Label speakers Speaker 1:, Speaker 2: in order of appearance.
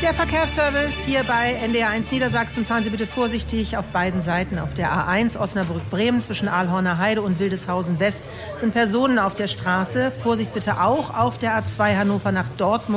Speaker 1: Der Verkehrsservice hier bei NDR1 Niedersachsen. Fahren Sie bitte vorsichtig auf beiden Seiten. Auf der A1 Osnabrück-Bremen zwischen Ahlhorner Heide und Wildeshausen West sind Personen auf der Straße. Vorsicht bitte auch auf der A2 Hannover nach Dortmund.